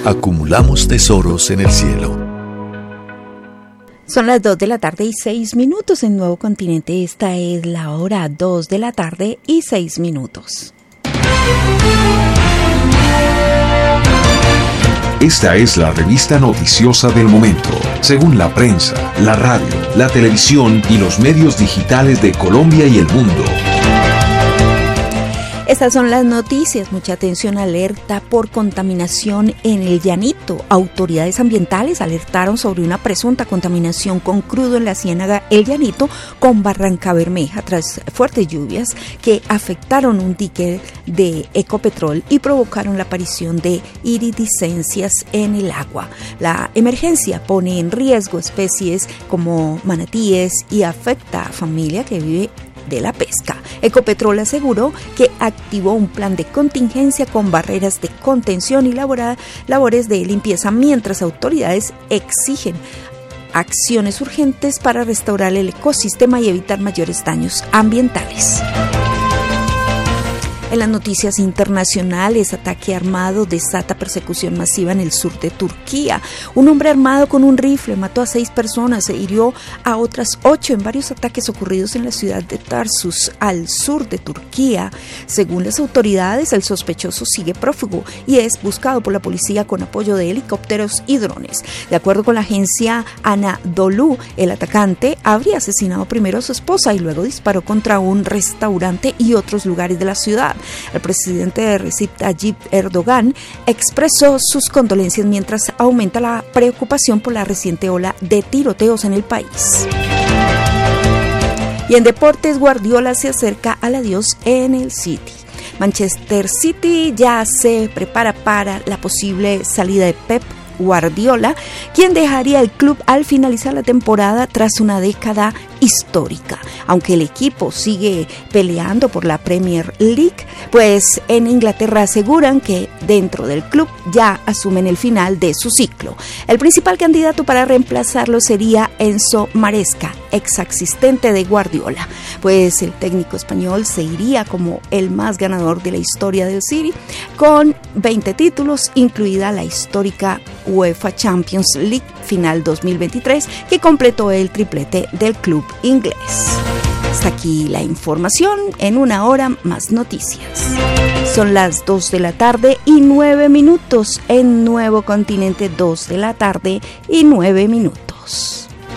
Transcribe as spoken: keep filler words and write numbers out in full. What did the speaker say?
Acumulamos tesoros en el cielo. Son las dos de la tarde y seis minutos en Nuevo Continente. Esta es la hora dos de la tarde y seis minutos. Esta es la revista noticiosa del momento, según la prensa, la radio, la televisión y los medios digitales de Colombia y el mundo. Estas son las noticias. Mucha atención, alerta por contaminación en el Llanito. Autoridades ambientales alertaron sobre una presunta contaminación con crudo en la ciénaga El Llanito con Barranca Bermeja tras fuertes lluvias que afectaron un dique de Ecopetrol y provocaron la aparición de iridiscencias en el agua. La emergencia pone en riesgo especies como manatíes y afecta a familia que vive de la pesca. Ecopetrol aseguró que activó un plan de contingencia con barreras de contención y labora, labores de limpieza, mientras autoridades exigen acciones urgentes para restaurar el ecosistema y evitar mayores daños ambientales. En las noticias internacionales, ataque armado desata persecución masiva en el sur de Turquía. Un hombre armado con un rifle mató a seis personas e hirió a otras ocho en varios ataques ocurridos en la ciudad de Tarsus, al sur de Turquía. Según las autoridades, el sospechoso sigue prófugo y es buscado por la policía con apoyo de helicópteros y drones. De acuerdo con la agencia Anadolu, el atacante habría asesinado primero a su esposa y luego disparó contra un restaurante y otros lugares de la ciudad. El presidente Recep Tayyip Erdogan expresó sus condolencias mientras aumenta la preocupación por la reciente ola de tiroteos en el país. Y en deportes, Guardiola se acerca al adiós en el City. Manchester City ya se prepara para la posible salida de Pep Guardiola, quien dejaría el club al finalizar la temporada tras una década histórica. Aunque el equipo sigue peleando por la Premier League, pues en Inglaterra aseguran que dentro del club ya asumen el final de su ciclo. El principal candidato para reemplazarlo sería Enzo Maresca, ex asistente de Guardiola, pues el técnico español se iría como el más ganador de la historia del City, con veinte títulos, incluida la histórica UEFA Champions League final dos mil veintitrés, que completó el triplete del club inglés. Hasta aquí la información, en una hora más noticias. Son las dos de la tarde y nueve minutos en Nuevo Continente, dos de la tarde y nueve minutos.